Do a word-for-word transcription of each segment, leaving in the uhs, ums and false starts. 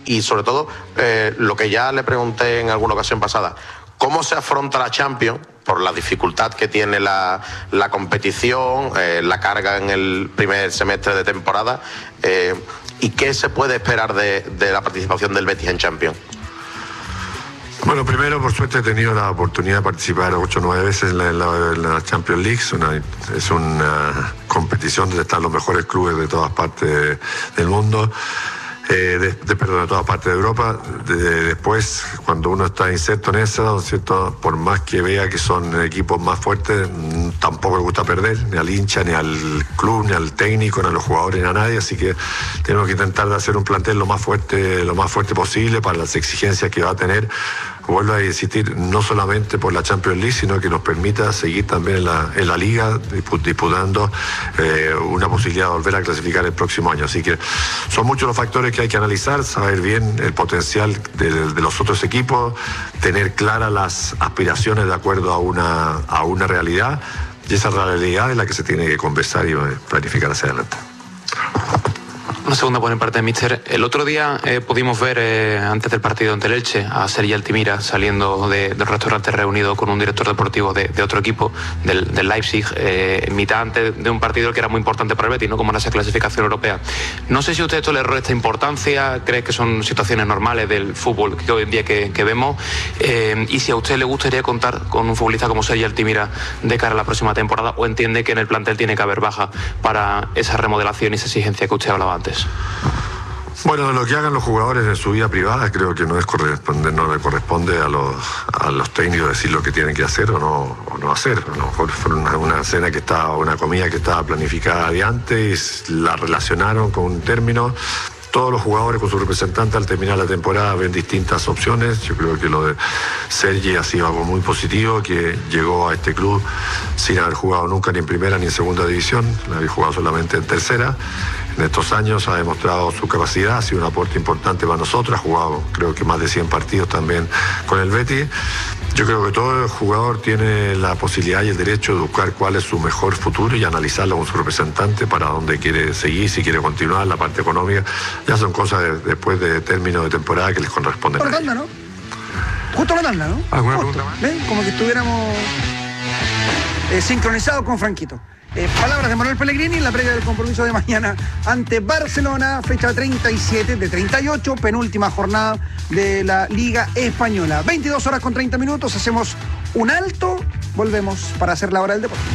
y sobre todo, eh, lo que ya le pregunté en alguna ocasión pasada, ¿cómo se afronta la Champions por la dificultad que tiene la, la competición, eh, la carga en el primer semestre de temporada? Eh, ¿Y qué se puede esperar de, de la participación del Betis en Champions? Bueno, primero, por suerte he tenido la oportunidad de participar ocho o nueve veces en la, en la, en la Champions League. Es una, es una competición donde están los mejores clubes de todas partes del mundo. Eh, de, de, perdón, de todas partes de Europa. De, de, después, cuando uno está inserto en eso, ¿cierto? Por más que vea que son equipos más fuertes, tampoco le gusta perder, ni al hincha, ni al club, ni al técnico, ni a los jugadores, ni a nadie. Así que tenemos que intentar de hacer un plantel lo más fuerte, lo más fuerte posible para las exigencias que va a tener. Vuelvo a insistir, no solamente por la Champions League, sino que nos permita seguir también en la, en la Liga, disputando eh, una posibilidad de volver a clasificar el próximo año. Así que son muchos los factores que hay que analizar, saber bien el potencial de, de los otros equipos, tener claras las aspiraciones de acuerdo a una, a una realidad, y esa realidad es la que se tiene que conversar y planificar hacia adelante. Una segunda por parte de Míster. El otro día eh, pudimos ver, eh, antes del partido ante el Elche, a Sergi Altimira saliendo de, del restaurante reunido con un director deportivo de, de otro equipo, del, del Leipzig, eh, en mitad antes de un partido que era muy importante para el Betis, ¿no? Como era esa clasificación europea. No sé si usted esto le resta importancia, cree que son situaciones normales del fútbol que hoy en día que, que vemos, eh, y si a usted le gustaría contar con un futbolista como Sergi Altimira de cara a la próxima temporada, o entiende que en el plantel tiene que haber baja para esa remodelación y esa exigencia que usted hablaba antes. Bueno, lo que hagan los jugadores en su vida privada creo que no es corresponde, no le corresponde a los, a los técnicos decir lo que tienen que hacer o no, o no hacer. A lo mejor fue una, una cena que estaba, una comida que estaba planificada de antes, la relacionaron con un término. Todos los jugadores con su representante al terminar la temporada ven distintas opciones. Yo creo que lo de Sergi ha sido algo muy positivo, que llegó a este club sin haber jugado nunca ni en primera ni en segunda división, había jugado solamente en tercera. En estos años ha demostrado su capacidad, ha sido un aporte importante para nosotros, ha jugado creo que más de cien partidos también con el Betis. Yo creo que todo jugador tiene la posibilidad y el derecho de buscar cuál es su mejor futuro y analizarlo con su representante para dónde quiere seguir, si quiere continuar, la parte económica. Ya son cosas de, después de término de temporada que les corresponden. Por tanda, ¿no? Justo la tanda, ¿no? ¿Alguna Justo. pregunta más? ¿Ven? Como que estuviéramos eh, sincronizados con Franquito. Eh, palabras de Manuel Pellegrini en la previa del compromiso de mañana ante Barcelona, fecha treinta y siete de treinta y ocho, penúltima jornada de la Liga Española. veintidós horas con treinta minutos, hacemos un alto, volvemos para hacer la hora del deporte.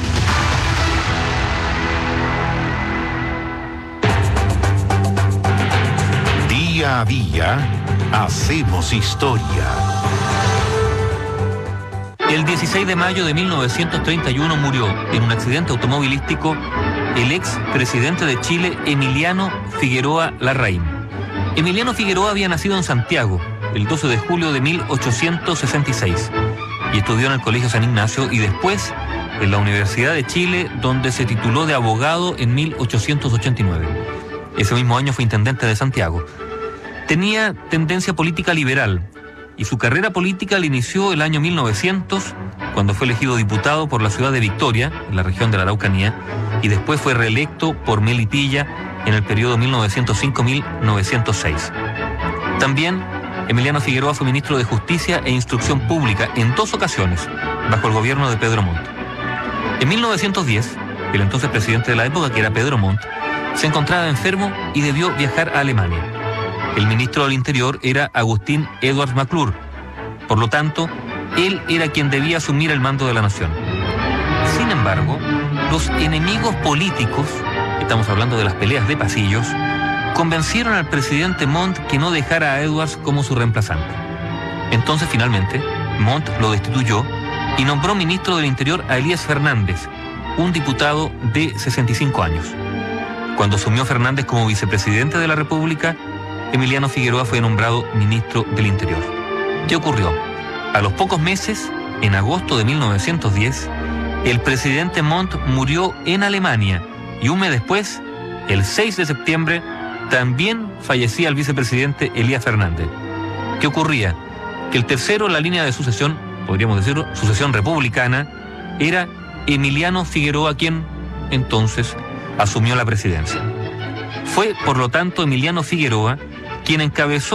Día a día, hacemos historia. El dieciséis de mayo de mil novecientos treinta y uno murió en un accidente automovilístico el ex presidente de Chile, Emiliano Figueroa Larraín. Emiliano Figueroa había nacido en Santiago el doce de julio de mil ochocientos sesenta y seis y estudió en el Colegio San Ignacio y después en la Universidad de Chile, donde se tituló de abogado en mil ochocientos ochenta y nueve. Ese mismo año fue intendente de Santiago. Tenía tendencia política liberal, y su carrera política la inició el año mil novecientos, cuando fue elegido diputado por la ciudad de Victoria, en la región de la Araucanía, y después fue reelecto por Melipilla en el periodo mil novecientos cinco a mil novecientos seis. También Emiliano Figueroa fue ministro de Justicia e Instrucción Pública en dos ocasiones, bajo el gobierno de Pedro Montt. En mil novecientos diez, el entonces presidente de la época, que era Pedro Montt, se encontraba enfermo y debió viajar a Alemania. El ministro del Interior era Agustín Edwards McClure. Por lo tanto, él era quien debía asumir el mando de la nación. Sin embargo, los enemigos políticos, estamos hablando de las peleas de pasillos, convencieron al presidente Montt que no dejara a Edwards como su reemplazante. Entonces, finalmente, Montt lo destituyó y nombró ministro del Interior a Elías Fernández, un diputado de sesenta y cinco años. Cuando asumió Fernández como vicepresidente de la República, Emiliano Figueroa fue nombrado ministro del Interior. ¿Qué ocurrió? A los pocos meses, en agosto de mil novecientos diez, el presidente Montt murió en Alemania y un mes después, el seis de septiembre, también fallecía el vicepresidente Elías Fernández. ¿Qué ocurría? Que el tercero en la línea de sucesión, podríamos decirlo, sucesión republicana, era Emiliano Figueroa, quien entonces asumió la presidencia. Fue, por lo tanto, Emiliano Figueroa quien encabezó